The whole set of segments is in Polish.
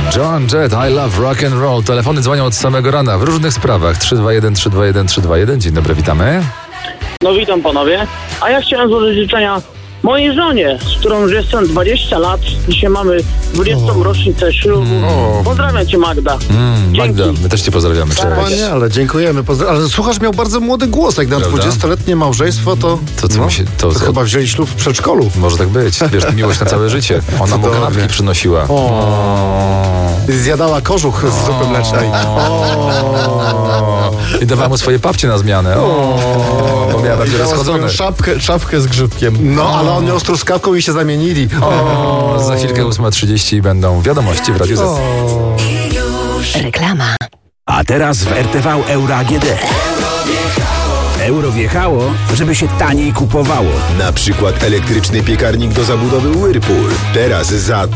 Joan Jett, I love rock and roll. Telefony dzwonią od samego rana w różnych sprawach. 321 321 321. Dzień dobry, witamy. No witam panowie. A ja chciałem złożyć życzenia mojej żonie, z którą już jestem 20 lat. Dzisiaj mamy 20. rocznicę ślubu. Pozdrawiam cię, Magda. Magda, my też cię pozdrawiamy. Wspaniale, dziękujemy. Ale słuchasz, miał bardzo młody głos. Jak na 20-letnie małżeństwo, to chyba wzięli ślub w przedszkolu. Może tak być. Wiesz, miłość na całe życie. Ona mu kanapki przynosiła. Zjadała kożuch z zupy mlecznej. I dawała mu swoje papcie na zmianę. Bo miała bardziej rozchodzone. Szapkę z grzybkiem. No, ale on miał z truskawką i się zamienili. Za chwilkę 8:30 i będą wiadomości w Radiu Z. Reklama. A teraz w RTV Euro AGD. Euro wjechało, żeby się taniej kupowało. Na przykład elektryczny piekarnik do zabudowy Whirlpool. Teraz za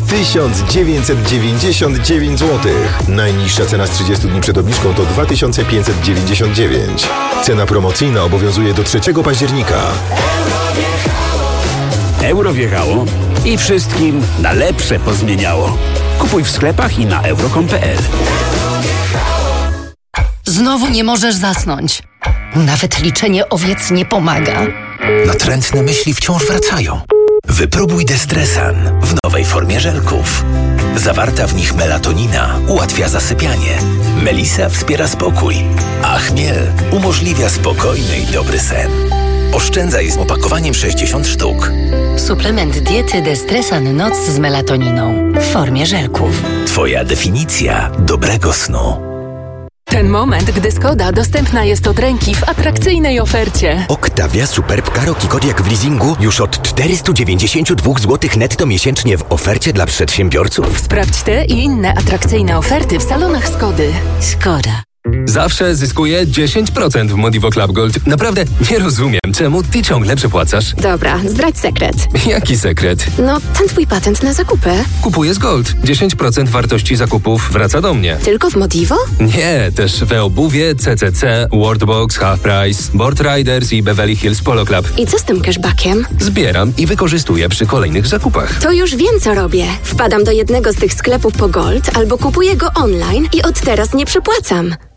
1999 zł. Najniższa cena z 30 dni przed obniżką to 2599. Cena promocyjna obowiązuje do 3 października. Euro wjechało i wszystkim na lepsze pozmieniało. Kupuj w sklepach i na euro.com.pl. Znowu nie możesz zasnąć. Nawet liczenie owiec nie pomaga. Natrętne myśli wciąż wracają. Wypróbuj Destresan w nowej formie żelków. Zawarta w nich melatonina ułatwia zasypianie. Melisa wspiera spokój, a chmiel umożliwia spokojny i dobry sen. Oszczędzaj z opakowaniem 60 sztuk. Suplement diety Destresan Noc z melatoniną w formie żelków. Twoja definicja dobrego snu. Ten moment, gdy Skoda dostępna jest od ręki w atrakcyjnej ofercie. Octavia Superb Karoki Kodiaq w leasingu już od 492 zł netto miesięcznie w ofercie dla przedsiębiorców. Sprawdź te i inne atrakcyjne oferty w salonach Skody. Skoda. Zawsze zyskuję 10% w Modivo Club Gold. Naprawdę nie rozumiem, czemu ty ciągle przepłacasz. Dobra, zdradź sekret. Jaki sekret? No, ten twój patent na zakupy. Kupuję z Gold. 10% wartości zakupów wraca do mnie. Tylko w Modivo? Nie, też w obuwie, CCC, Worldbox, Half Price, Board Riders i Beverly Hills Polo Club. I co z tym cashbackiem? Zbieram i wykorzystuję przy kolejnych zakupach. To już wiem, co robię. Wpadam do jednego z tych sklepów po Gold albo kupuję go online i od teraz nie przepłacam.